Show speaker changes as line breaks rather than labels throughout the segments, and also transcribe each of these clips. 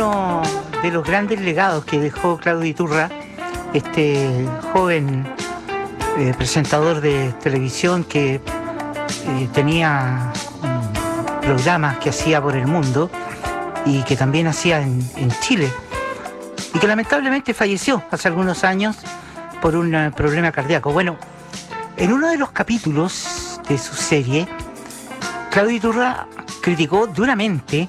uno de los grandes legados que dejó Claudio Iturra, este joven presentador de televisión que tenía programas que hacía por el mundo y que también hacía en Chile, y que lamentablemente falleció hace algunos años por un problema cardíaco. Bueno, en uno de los capítulos de su serie, Claudio Iturra criticó duramente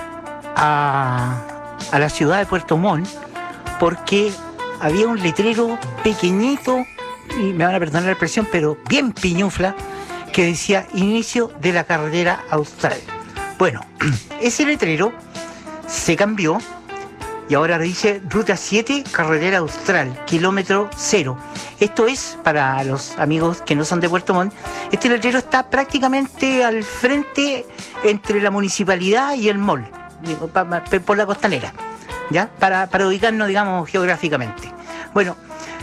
a la ciudad de Puerto Montt porque había un letrero pequeñito, y me van a perdonar la expresión, pero bien piñufla, que decía inicio de la carretera austral. Bueno, ese letrero se cambió y ahora dice ruta 7, carretera austral, kilómetro 0. Esto es, para los amigos que no son de Puerto Montt, este letrero está prácticamente al frente entre la municipalidad y el mall, por la costanera, ¿ya? Para ubicarnos, digamos, geográficamente. Bueno,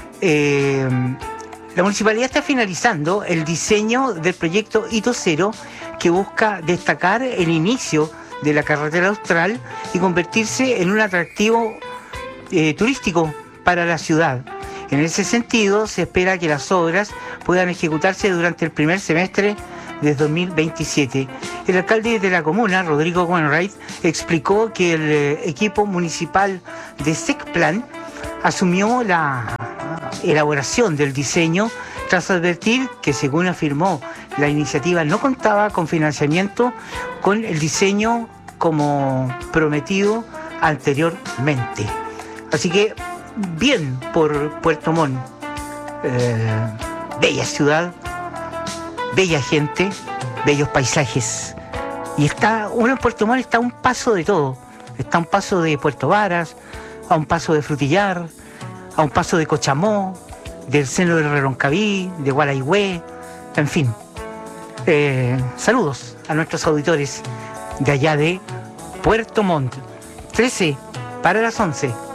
la municipalidad está finalizando el diseño del proyecto Hito Cero, que busca destacar el inicio de la carretera austral y convertirse en un atractivo turístico para la ciudad. En ese sentido, se espera que las obras puedan ejecutarse durante el primer semestre de 2027. El alcalde de la comuna, Rodrigo Wainwright, explicó que el equipo municipal de SECPLAN asumió la elaboración del diseño tras advertir que, según afirmó, la iniciativa no contaba con financiamiento con el diseño como prometido anteriormente. Así que bien por Puerto Montt, bella ciudad, bella gente, bellos paisajes. Y uno en Puerto Montt está a un paso de todo. Está a un paso de Puerto Varas, a un paso de Frutillar, a un paso de Cochamó, del seno del Reroncaví, de Gualaihue, en fin. Saludos a nuestros auditores de allá de Puerto Montt. 13 para las 11.